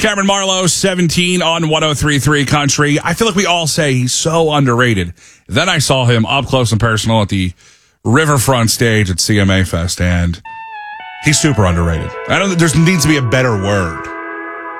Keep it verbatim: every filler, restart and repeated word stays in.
Cameron Marlowe, seventeen on one oh three point three Country. I feel like we all say he's so underrated. Then I saw him up close and personal at the Riverfront stage at C M A Fest, and he's super underrated. I don't. There needs to be a better word.